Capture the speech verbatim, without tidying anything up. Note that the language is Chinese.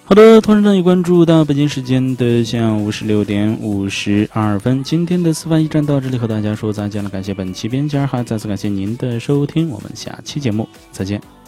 好的，同时呢也关注到北京时间的下午十六点五十二分，今天的司法驿站到这里和大家说再见了，感谢本期编辑二哈，再次感谢您的收听，我们下期节目再见。